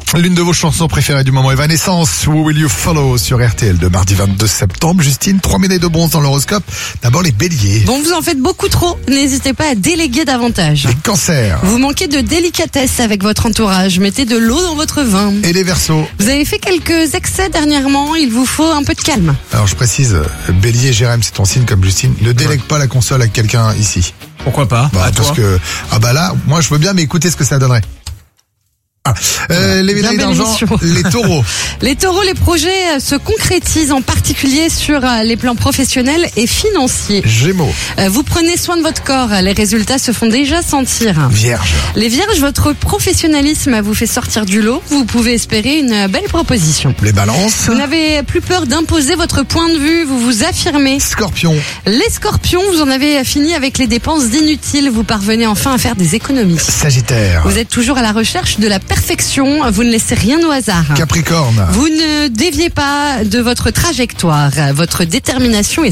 L'une de vos chansons préférées du moment, Evanescence, Who Will You Follow sur RTL de mardi 22 septembre. Justine, 3 médailles de bronze dans l'horoscope. D'abord les béliers. Bon, vous en faites beaucoup trop. N'hésitez pas à déléguer davantage. Les cancers. Vous manquez de délicatesse avec votre entourage. Mettez de l'eau dans votre vin. Et les verseaux. Vous avez fait quelques excès dernièrement. Il vous faut un peu de calme. Alors je précise, bélier, Jérém, c'est ton signe comme Justine. Ne délègue pas la console à quelqu'un ici. Pourquoi pas? Parce que, là, moi je veux bien, mais écoutez ce que ça donnerait. Les médailles d'argent, les taureaux. Les taureaux, les projets se concrétisent, en particulier sur les plans professionnels et financiers. Gémeaux. Vous prenez soin de votre corps, les résultats se font déjà sentir. Vierge. Les vierges, votre professionnalisme vous fait sortir du lot. Vous pouvez espérer une belle proposition. Les balances. Vous n'avez plus peur d'imposer votre point de vue, vous vous affirmez. Scorpion. Les scorpions, vous en avez fini avec les dépenses inutiles. Vous parvenez enfin à faire des économies. Sagittaire. Vous êtes toujours à la recherche de la perfection, vous ne laissez rien au hasard. Capricorne. Vous ne déviez pas de votre trajectoire, votre détermination est